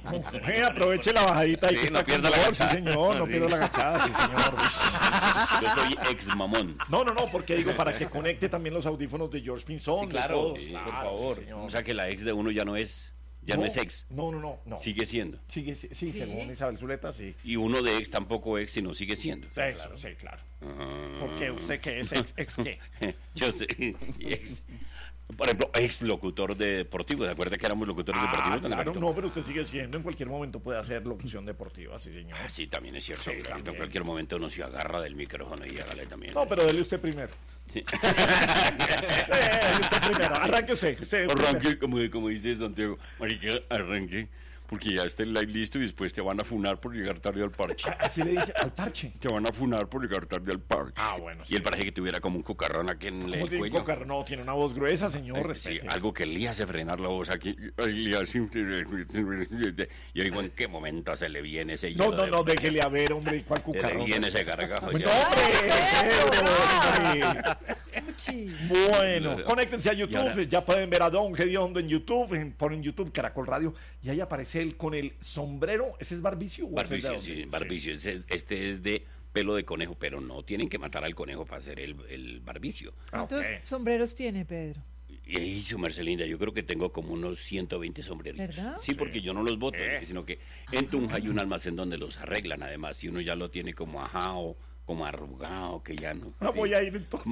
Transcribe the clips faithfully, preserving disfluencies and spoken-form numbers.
Eh, aproveche la bajadita y Sí, que no está con pierda la dolor, sí agachada. señor, no Sí. pierda la agachada, sí señor. Yo soy ex mamón. No, no, no, porque digo, para que conecte también los audífonos de George Pinzón. Sí, de claro, todos, sí, claro, por favor. sí, señor. O sea que la ex de uno ya no es, ya no, es ex, No, no, no, no. sigue siendo. Sigue, sí, sí, según Isabel Zuleta, sí. Y uno de ex tampoco ex, sino sigue siendo. Sí, claro, sí, claro. Ah. ¿Por qué? ¿Usted qué es ex, ex qué? Yo sé, ex, por ejemplo, ex locutor de deportivo. ¿Se acuerda que éramos locutores Ah, deportivos? don claro, Garito? no, pero usted sigue siendo, en cualquier momento puede hacer locución deportiva, sí, señor. Ah, sí, también es cierto. Sí, Garito. también. En cualquier momento uno se agarra del micrófono y hágale también. No, pero dele usted primero. Sí. Eh, dele usted primero, arranque usted. usted primero. Arranque, como, como dice Santiago, marica, arranque, porque ya está el live listo y después te van a funar por llegar tarde al parche. Así le dice al parche. Te van a funar por llegar tarde al parche. Ah, bueno, sí, Y él parece que tuviera como un cocarrón aquí en ¿Cómo el si un cuello. cocar- No, tiene una voz gruesa, señor, Eh, sí, respete. algo que le hace frenar la voz aquí. Ay, le hace- Yo digo, ¿en qué momento se le viene ese No, hilo no, de no, freno? déjele a ver, hombre, ¿cuál Se le cucarrón? viene ese gargajo. Bueno, ya. hombre, hombre. Bueno, conéctense a Y YouTube, ahora- ya pueden ver a Don Gediondo en YouTube, en- ponen YouTube Caracol Radio, y ahí aparece él con el sombrero, ¿ese es Barbicio? o ese es de Barbicio, dónde? sí, Barbicio. Este, este es de pelo de conejo, pero no tienen que matar al conejo para hacer el, el barbicio. Ah, ok. ¿Cuántos sombreros tiene, Pedro? Y ahí su merced linda, yo creo que tengo como unos ciento veinte sombreritos. ¿Verdad? Sí, porque yo no los boto, Eh. sino que en Tunja hay un almacén donde los arreglan, además, si uno ya lo tiene como ajado, como arrugado, que ya no. Ah, sí. voy a ir entonces.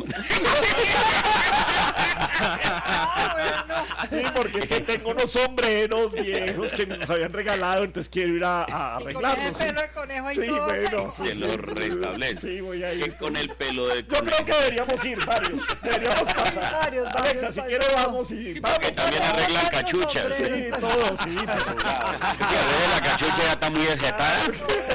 Sí, porque es que tengo unos sombreros viejos que me los habían regalado, entonces quiero ir a, a Y con arreglarlos. ese pelo de conejo ahí Sí, todo bueno, seco. sí, Se lo restablece. Sí, voy a ir. Que con el pelo de Yo creo conejo. que deberíamos ir varios. Deberíamos pasar. Varios, Alexa, varios, si varios. quiere vamos y Sí, vamos. porque también arreglan cachuchas. Sí, todo, sí, pues, claro. Que a veces la cachucha ya está muy desjetada.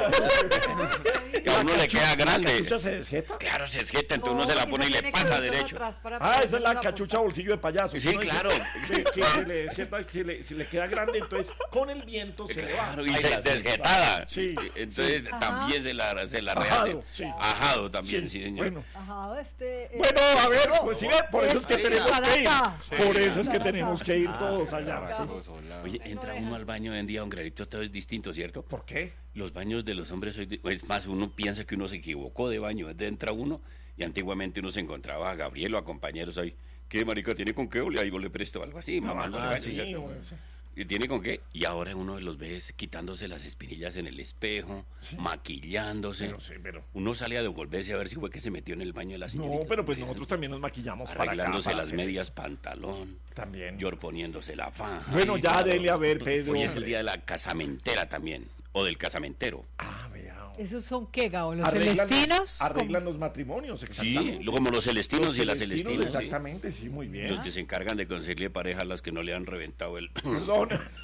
Y a uno le queda grande. ¿Cachucha se desjeta? Claro, se esjeta, entonces uno se la pone y le pasa derecho. Ah, esa es la cachucha bolsillo de payaso. Sí, Uno dice claro. Que, que se, le, sienta que se, le, se le queda grande, entonces con el viento se le va. Claro, y Ahí se la- desjetada. Sí. Entonces también se la, se la rehace. Ajado, sí. Ajado también, sí, Sí, señor. bueno. Ajá, este. eh, Bueno, a ver, no, pues sí, ve, por eso es que este tenemos que ir. barata. Por eso es que Barata. tenemos que ir todos allá. Barata. sí. Oye, entra uno al baño hoy en día, don Gradito, todo es distinto, ¿cierto? ¿Por qué? Los baños de los hombres hoy, di- es más, uno piensa que uno se equivocó de baño, entonces entra uno y antiguamente uno se encontraba a Gabriel o a compañeros ahí. ¿Qué, marica, tiene con qué? O le ahí le presto algo así, mamándole Ah, gallo, sí, ¿cierto? bueno, sí. ¿Y tiene con qué? Y ahora uno los ve quitándose las espinillas en el espejo, maquillándose. Pero sí, pero- Uno sale a devolverse a ver si fue que se metió en el baño de la señorita. No, pero pues nosotros también nos maquillamos para acá, arreglándose para las hacer medias eso. pantalón. También. Yor poniéndose la faja. Bueno, Ay, ya claro. dele a ver, Pedro. Hoy es el día de la casamentera también. O del casamentero. Ah, vea. ¿Esos son qué, Gabo? ¿Los Arreglan celestinos? Arreglan los matrimonios, Sí, exactamente. lo- como los celestinos Los y las celestinos, celestinas. sí. Exactamente, sí, muy bien. Los que se encargan de conseguirle pareja a las que no le han reventado el. Perdón.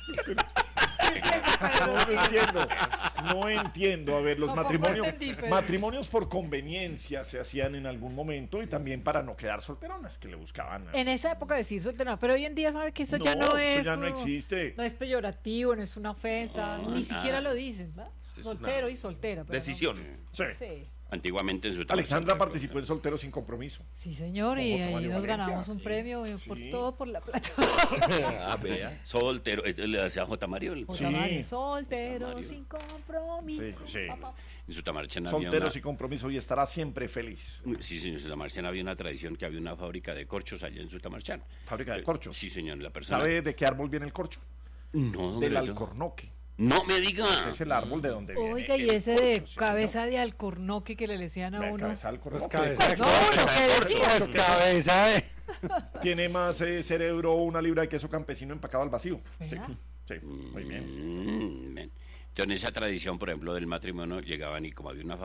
¿Qué es eso, Pedro? No, no entiendo. No entiendo. A ver, los Tampoco matrimonios, entendí, pero- matrimonios por conveniencia se hacían en algún momento y también para no quedar solteronas que le buscaban. En esa época decir soltero, pero hoy en día sabe que eso ya No, no eso es. ya no uh, existe. No es peyorativo, no es una ofensa, No, ni nada. siquiera lo dicen, ¿verdad? Es Soltero una y soltera. pero no. decisión. Sí. Sí. Antiguamente en su Alexandra participó en Solteros sin Compromiso. Sí, señor, y Como ahí Mario nos Valencia, ganamos un sí. premio eh, por Sí. todo por la plata. Ah, vea. Soltero. eh, Le decía a J. Mario. el- José Sí. Mario, soltero, Mario. sin compromiso. Sí, sí. Papá. En su Tamarchena había Solteros una- sin Compromiso y estará siempre feliz. Sí, señor, en su Tamarchena había una tradición que había una fábrica de corchos allá en su Tamarchana. Fábrica de corchos. Sí, señor, la persona. ¿Sabe de qué árbol viene el corcho? No, don Del Gregorio. alcornoque. No me diga. Ese es el árbol de donde viene. Oiga, y el ese de corcho, sí, cabeza de alcornoque que le decían a señor. De uno. cabeza de Pues alcornoque. cabeza de No, corcho. lo que decía. Pues cabeza de... Tiene más eh, cerebro una libra de queso campesino empacado al vacío. Sí, ¿Verdad? sí, muy bien. Mm, bien. Entonces, en esa tradición, por ejemplo, del matrimonio, llegaban y como había una